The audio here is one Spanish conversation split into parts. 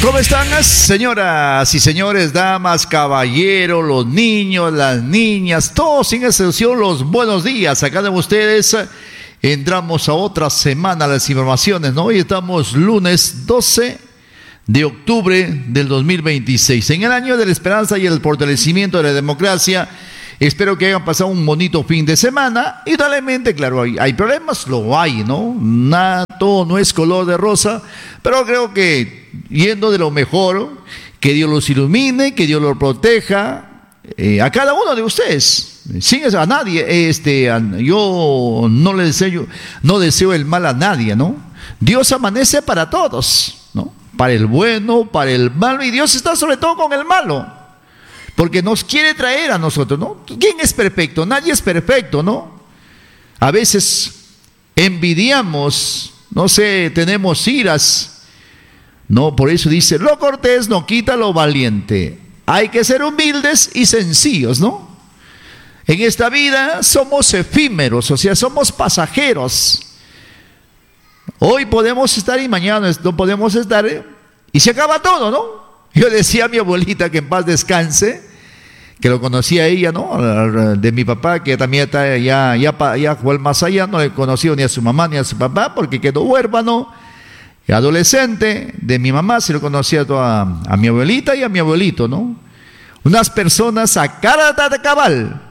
¿Cómo están, señoras y señores, damas, caballeros, los niños, las niñas, todos sin excepción, los buenos días a cada uno de ustedes? Entramos a otra semana, las informaciones, ¿no? Hoy estamos lunes 12 de octubre del 2026, en el año de la esperanza y el fortalecimiento de la democracia. Espero que hayan pasado un bonito fin de semana. Y realmente, claro, hay problemas, lo hay, ¿no? Nada, todo no es color de rosa, pero creo que yendo de lo mejor, que Dios los ilumine, que Dios los proteja, a cada uno de ustedes, sin a nadie. Yo no deseo el mal a nadie, ¿no? Dios amanece para todos, ¿no? Para el bueno, para el malo, y Dios está sobre todo con el malo, porque nos quiere traer a nosotros, ¿no? ¿Quién es perfecto? Nadie es perfecto, ¿no? A veces envidiamos, no sé, tenemos iras, ¿no? Por eso dice, lo cortés no quita lo valiente. Hay que ser humildes y sencillos, ¿no? En esta vida somos efímeros, o sea, somos pasajeros. Hoy podemos estar y mañana no podemos estar, y se acaba todo, ¿no? Yo decía a mi abuelita, que en paz descanse, que lo conocía ella, ¿no? De mi papá, que también está ya fue más allá, no le conoció ni a su mamá ni a su papá, porque quedó huérfano, adolescente. De mi mamá se lo conocía a mi abuelita y a mi abuelito, ¿no? Unas personas a cara de cabal,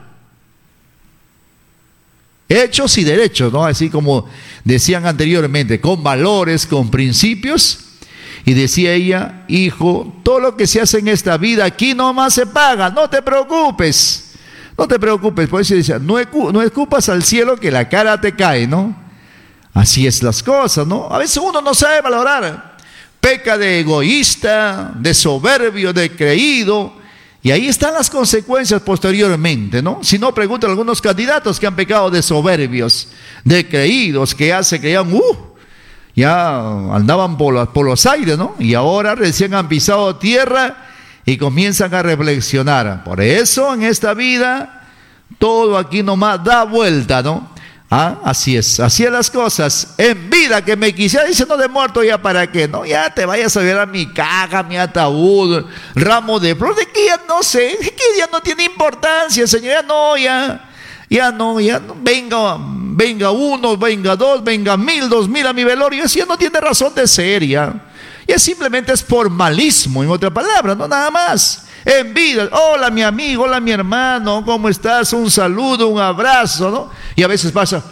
hechos y derechos, ¿no? Así como decían anteriormente, con valores, con principios. Y decía ella, hijo, todo lo que se hace en esta vida aquí nomás se paga, no te preocupes, no te preocupes. Por eso decía, no escupas al cielo que la cara te cae, ¿no? Así es las cosas, ¿no? A veces uno no sabe valorar, peca de egoísta, de soberbio, de creído, y ahí están las consecuencias posteriormente, ¿no? Si no, preguntan a algunos candidatos que han pecado de soberbios, de creídos, que ya se creían, ya andaban por los aires, ¿no? Y ahora recién han pisado tierra y comienzan a reflexionar. Por eso en esta vida todo aquí nomás da vuelta, ¿no? Así es las cosas. En vida que me quisiera, dice, no, de muerto ya para qué, ¿no? Ya te vayas a ver a mi caja, mi ataúd, ramo de flores, de que ya no sé, de que ya no tiene importancia, Señor, ya no, venga uno, venga dos, venga 1000, 2000 a mi velorio, eso ya no tiene razón de ser, ya simplemente es formalismo, en otra palabra, no nada más. En vida, hola mi amigo, hola mi hermano, ¿cómo estás? Un saludo, un abrazo, ¿no? Y a veces pasa,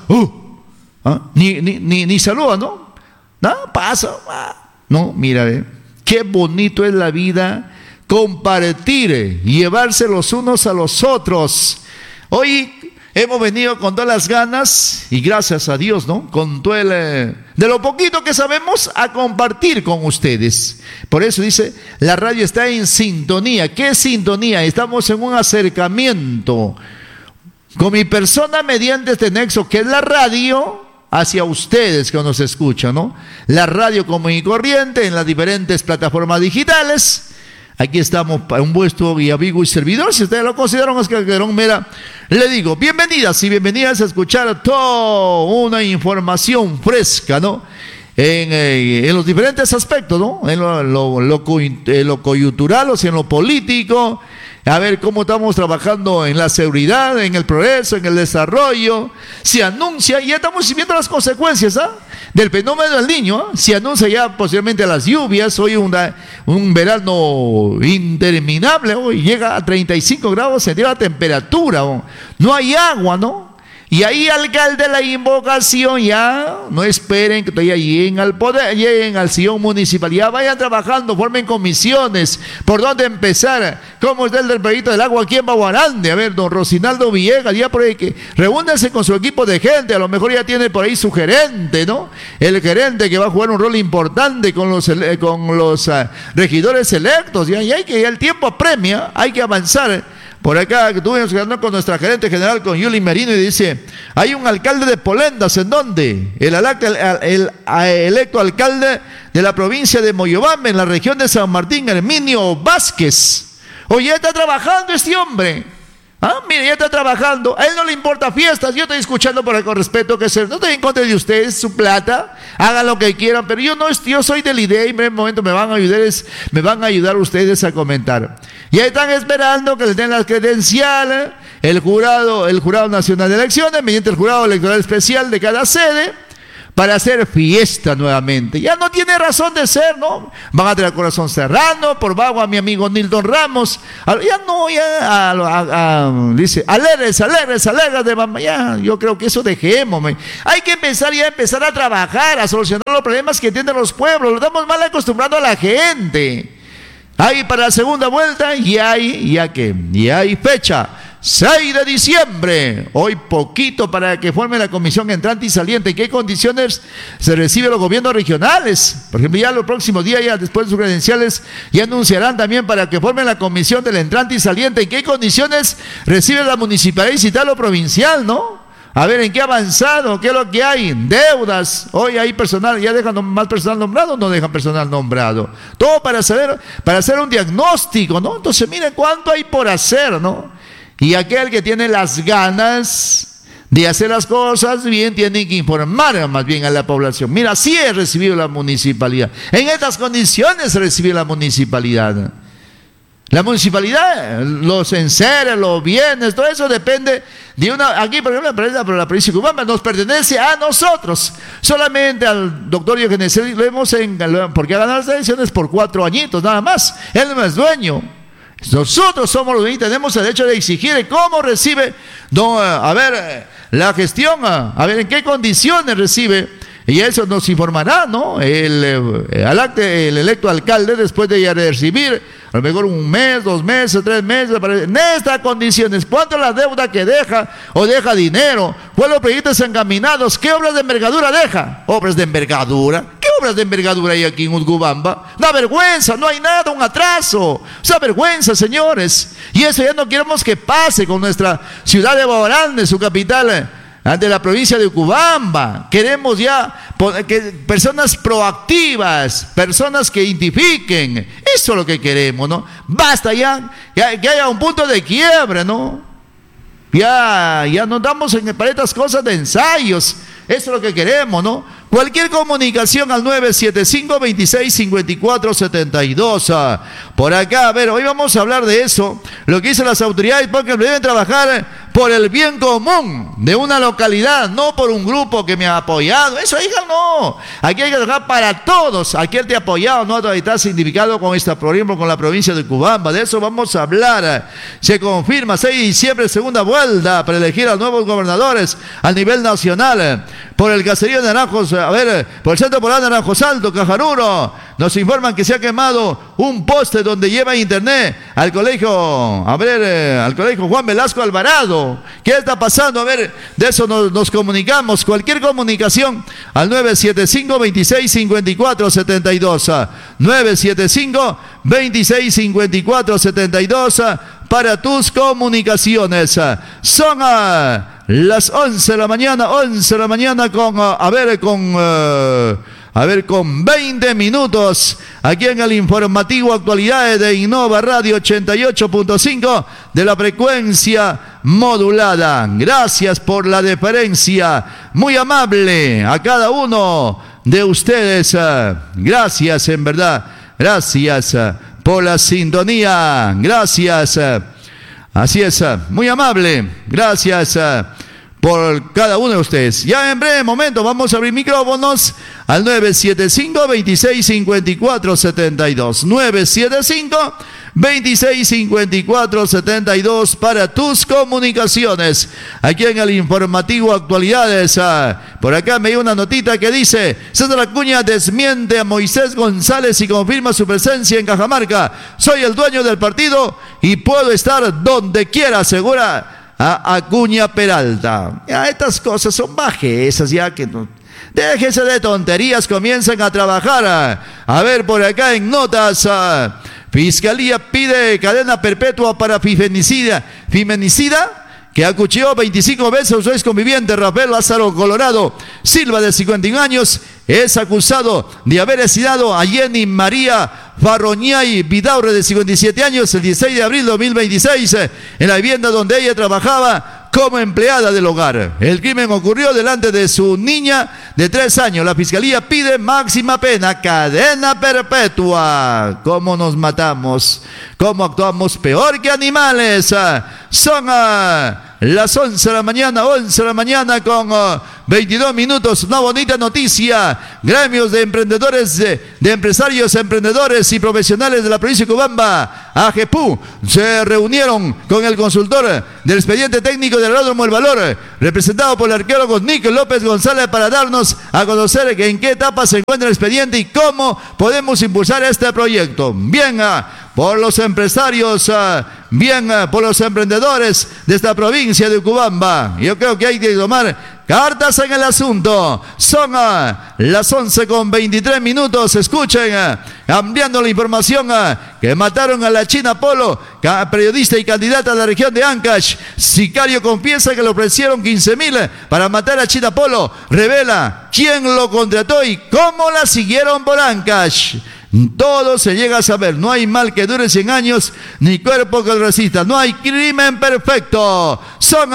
ni saluda, ¿no? No, pasa, no, mira, qué bonito es la vida, compartir, llevarse los unos a los otros. Hoy hemos venido con todas las ganas y gracias a Dios, ¿no? Con todo de lo poquito que sabemos, a compartir con ustedes. Por eso dice, la radio está en sintonía. ¿Qué sintonía? Estamos en un acercamiento con mi persona mediante este nexo que es la radio hacia ustedes que nos escuchan, ¿no? La radio común y corriente en las diferentes plataformas digitales. Aquí estamos para un vuestro y amigo y servidor. Si ustedes lo consideran Oscar Calderón Mera, le digo bienvenidas y bienvenidas a escuchar toda una información fresca, ¿no? En los diferentes aspectos, ¿no? En lo coyuntural, o sea, en lo político. A ver cómo estamos trabajando en la seguridad, en el progreso, en el desarrollo. Se anuncia, y ya estamos viendo las consecuencias del fenómeno del Niño. Se anuncia ya posiblemente las lluvias. Hoy un verano interminable. Hoy llega a 35 grados centígrados la temperatura. No hay agua, ¿no? Y ahí, alcalde, la invocación, ya no esperen que todavía lleguen al poder, lleguen al sillón municipal, ya vayan trabajando, formen comisiones, por dónde empezar, cómo está el proyecto del agua aquí en Baguarande. A ver, don Rosinaldo Villegas, ya por ahí, que reúnanse con su equipo de gente, a lo mejor ya tiene por ahí su gerente, ¿no? El gerente que va a jugar un rol importante con los regidores electos, ya hay que, ya el tiempo apremia, hay que avanzar. Por acá que estuvimos hablando con nuestra gerente general, con Yuli Merino, y dice, hay un alcalde de Polendas, ¿en dónde? El electo alcalde de la provincia de Moyobamba, en la región de San Martín, Herminio Vázquez. Oye, está trabajando este hombre. Mire, ya está trabajando, a él no le importa fiestas, yo estoy escuchando por el con respeto que no estoy en contra de ustedes, su plata, hagan lo que quieran, pero yo soy del IDE y en un momento me van a ayudar ustedes a comentar. Y ahí están esperando que les den las credenciales, el Jurado Nacional de Elecciones, mediante el Jurado Electoral Especial de cada sede, para hacer fiesta nuevamente. Ya no tiene razón de ser, ¿no? Van a tener Corazón Serrano, por vago a mi amigo Nilton Ramos. Dice, alegres de mamá. Ya, yo creo que eso dejemos. Hay que empezar a trabajar, a solucionar los problemas que tienen los pueblos. Lo estamos mal acostumbrando a la gente. Ahí para la segunda vuelta, y hay fecha. 6 de diciembre, hoy poquito para que forme la comisión entrante y saliente. ¿En qué condiciones se reciben los gobiernos regionales? Por ejemplo, ya los próximos días, ya después de sus credenciales, ya anunciarán también para que formen la comisión del entrante y saliente. ¿En qué condiciones recibe la municipalidad estatal o provincial, no? A ver, ¿en qué ha avanzado? ¿Qué es lo que hay? Deudas. Hoy hay personal, ¿ya dejan más personal nombrado o no dejan personal nombrado? Todo para hacer un diagnóstico, ¿no? Entonces, miren cuánto hay por hacer, ¿no? Y aquel que tiene las ganas de hacer las cosas bien, tiene que informar más bien a la población. Mira, así he recibido la municipalidad. En estas condiciones recibió la municipalidad. La municipalidad, los enseres, los bienes, todo eso depende de aquí por ejemplo, la provincia de Cubamba nos pertenece a nosotros. Solamente al doctor Yogenesel lo hemos porque ha ganado las elecciones por 4 añitos, nada más. Él no es dueño. Nosotros somos los dueños, tenemos el derecho de exigir cómo recibe, la gestión, en qué condiciones recibe, y eso nos informará, ¿no? El electo alcalde, después de ya recibir, a lo mejor 1 mes, 2 meses, 3 meses, en estas condiciones, ¿cuánto es la deuda que deja o deja dinero? ¿Cuáles los proyectos encaminados? ¿Qué obras de envergadura deja? ¿Obras de envergadura? ¿Qué obras de envergadura hay aquí en Utcubamba? Da vergüenza, no hay nada, un atraso. O sea, vergüenza, señores. Y eso ya no queremos que pase con nuestra ciudad de Baorán, su capital, ante la provincia de Utcubamba. Queremos ya que personas proactivas, personas que identifiquen. Eso es lo que queremos, ¿no? Basta ya que haya un punto de quiebre, ¿no? Ya no damos para estas cosas de ensayos. Eso es lo que queremos, ¿no? Cualquier comunicación al 975-26-54-72. Por acá, hoy vamos a hablar de eso. Lo que dicen las autoridades, porque deben trabajar por el bien común de una localidad, no por un grupo que me ha apoyado. Eso, hija, no. Aquí hay que trabajar para todos. Aquel te ha apoyado, no estás identificado con por ejemplo, con la provincia de Cubamba. De eso vamos a hablar. Se confirma 6 de diciembre, segunda vuelta para elegir a nuevos gobernadores a nivel nacional. Por el caserío de Naranjos, por el centro poblado de Naranjos Alto, Cajaruro, nos informan que se ha quemado un poste donde lleva internet al colegio, al colegio Juan Velasco Alvarado. ¿Qué está pasando? De eso nos comunicamos. Cualquier comunicación al 975-26-54-72. 975-26-54-72 para tus comunicaciones. Son las 11 de la mañana con 20 minutos, aquí en el informativo Actualidades de Innova Radio 88.5 de la frecuencia modulada. Gracias por la deferencia, muy amable a cada uno de ustedes. Gracias, en verdad, gracias por la sintonía, gracias. Así es, muy amable, gracias por cada uno de ustedes. Ya en breve momento vamos a abrir micrófonos al 975-26-54-72. 975-26-54-72 para tus comunicaciones. Aquí en el informativo Actualidades. Por acá me dio una notita que dice: César Acuña desmiente a Moisés González y confirma su presencia en Cajamarca. Soy el dueño del partido y puedo estar donde quiera, asegura a Acuña Peralta. Ya, estas cosas son bajezas, ya que no. Déjese de tonterías, comiencen a trabajar. Por acá en notas, Fiscalía pide cadena perpetua para feminicida que acuchilló 25 veces a su ex conviviente Rafael Lázaro Colorado Silva, de 51 años, es acusado de haber asesinado a Jenny María Farroñay Vidaurre, de 57 años, el 16 de abril de 2026, en la vivienda donde ella trabajaba como empleada del hogar. El crimen ocurrió delante de su niña de 3 años. La fiscalía pide máxima pena, cadena perpetua. ¿Cómo nos matamos? ¿Cómo actuamos peor que animales? Son las 11 de la mañana, 11 de la mañana con 22 minutos. Una bonita noticia. Gremios de emprendedores, de empresarios, emprendedores y profesionales de la provincia de Cobamba, AGEPU, se reunieron con el consultor del expediente técnico del Aeródromo El Valor, representado por el arqueólogo Nico López González, para darnos a conocer en qué etapa se encuentra el expediente y cómo podemos impulsar este proyecto. Bien, por los empresarios, bien por los emprendedores de esta provincia de Cobamba. Yo creo que hay que tomar cartas en el asunto. Son las 11 con 23 minutos. Escuchen, ampliando la información, que mataron a la China Polo, periodista y candidata a la región de Ancash. Sicario confiesa que le ofrecieron 15,000 para matar a China Polo. Revela quién lo contrató y cómo la siguieron por Ancash. Todo se llega a saber. No hay mal que dure 100 años, ni cuerpo que lo resista. No hay crimen perfecto. Son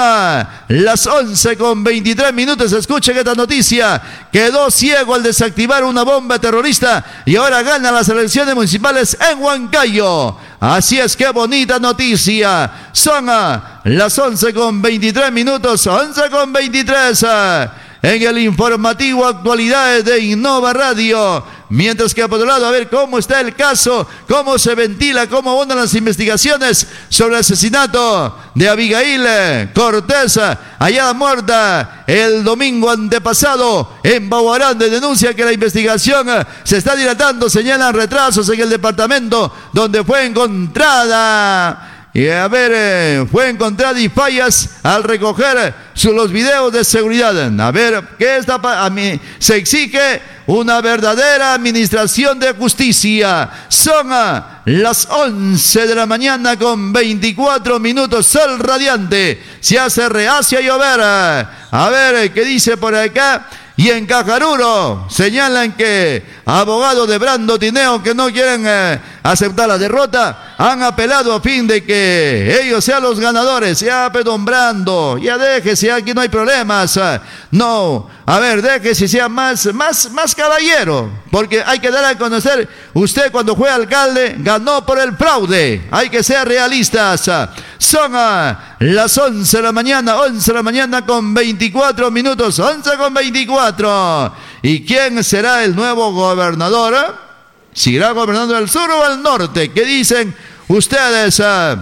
las 11 con 23 minutos. Escuchen esta noticia. Quedó ciego al desactivar una bomba terrorista y ahora gana las elecciones municipales en Huancayo. Así es, que bonita noticia. Son las 11 con 23 minutos. 11 con 23. En el informativo Actualidades de Innova Radio. Mientras que por otro lado, a ver cómo está el caso, cómo se ventila, cómo abundan las investigaciones sobre el asesinato de Abigail Cortés, hallada muerta el domingo antepasado en Baguarán. Denuncia que la investigación se está dilatando, señalan retrasos en el departamento donde fue encontrada. Y a ver, fue encontrada y fallas al recoger los videos de seguridad. A ver, ¿qué está pasando? A mí se exige una verdadera administración de justicia. Son las 11 de la mañana con 24 minutos. Sol radiante. Se hace reacio a llover. A ver, ¿qué dice por acá? Y en Cajaruro señalan que abogados de Brando Tineo, que no quieren aceptar la derrota, han apelado a fin de que ellos sean los ganadores. Ya, don Brando, ya déjese, aquí no hay problemas. No, a ver, déjese, sea más caballero, porque hay que dar a conocer, usted cuando fue alcalde ganó por el fraude. Hay que ser realistas. Son las 11 de la mañana, 11 de la mañana con 24 minutos, 11 con 24. ¿Y quién será el nuevo gobernador? ¿Seguirá gobernando el sur o el norte? ¿Qué dicen ustedes? A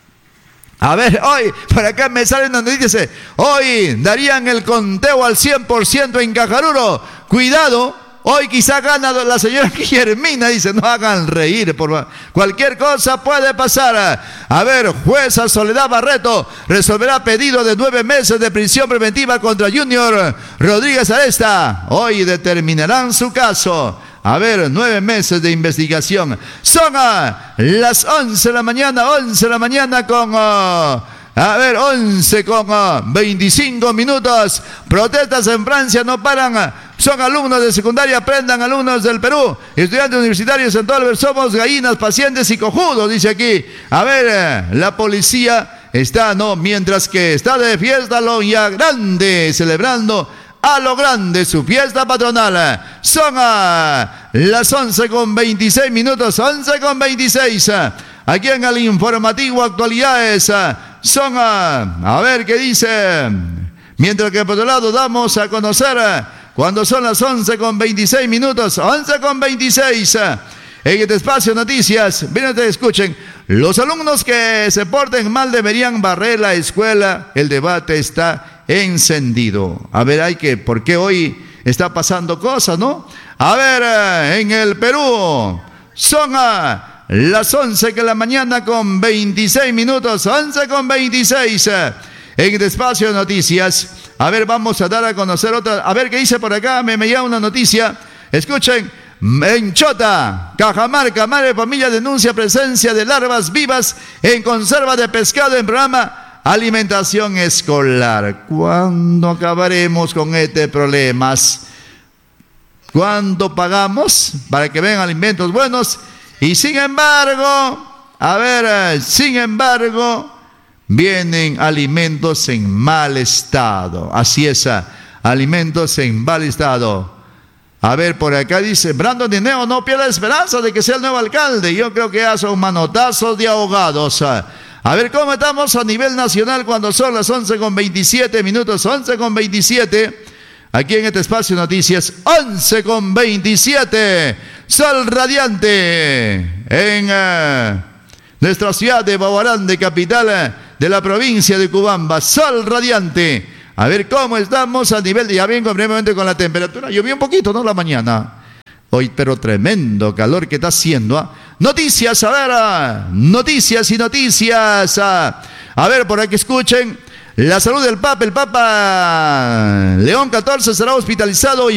ver, hoy, por acá me salen donde dice, hoy darían el conteo al 100% en Cajaruro. Cuidado. Hoy quizá gana la señora Guillermina, dice, no hagan reír, cualquier cosa puede pasar. A ver, jueza Soledad Barreto resolverá pedido de 9 meses de prisión preventiva contra Junior Rodríguez Aresta. Hoy determinarán su caso. A ver, 9 meses de investigación. Son las 11 de la mañana, 11 de la mañana con... A ver, 11 con 25 minutos. Protestas en Francia no paran. Son alumnos de secundaria, aprendan, alumnos del Perú, estudiantes universitarios en todo el país. Somos gallinas, pacientes y cojudos, dice aquí. A ver, la policía está, no, mientras que está de fiesta lo ya grande, celebrando a lo grande su fiesta patronal. Son las 11 con 26 minutos, 11 con 26. Aquí en el informativo Actualidades. Son, a ver qué dice. Mientras que por otro lado damos a conocer cuando son las 11 con 26 minutos, 11 con 26. En este espacio noticias, miren, te escuchen. Los alumnos que se porten mal deberían barrer la escuela. El debate está encendido. A ver, ¿por qué hoy está pasando cosas, no? A ver, en el Perú son las 11 de la mañana con 26 minutos, 11 con 26. En este espacio de noticias, a ver, vamos a dar a conocer otra. A ver qué dice por acá, me llama una noticia. Escuchen, en Chota, Cajamarca, madre de familia denuncia presencia de larvas vivas en conserva de pescado en programa alimentación escolar. ¿Cuándo acabaremos con este problemas? ¿Cuánto pagamos para que vengan alimentos buenos? Y sin embargo, vienen alimentos en mal estado. Así es, alimentos en mal estado. A ver, por acá dice, Brandon Dineo no pierde la esperanza de que sea el nuevo alcalde. Yo creo que ya son manotazos de ahogados. A ver cómo estamos a nivel nacional cuando son las 11:27 minutos, 11:27. Aquí en este espacio de noticias, 11:27. Sol radiante en nuestra ciudad de Baguarande, capital de la provincia de Cubamba. Sol radiante. A ver cómo estamos a nivel, ya vengo brevemente con la temperatura. Llovió un poquito, ¿no? La mañana. Hoy, pero tremendo calor que está haciendo. Noticias, a ver, noticias y noticias. A ver, por aquí escuchen. La salud del Papa, el Papa León XIV será hospitalizado y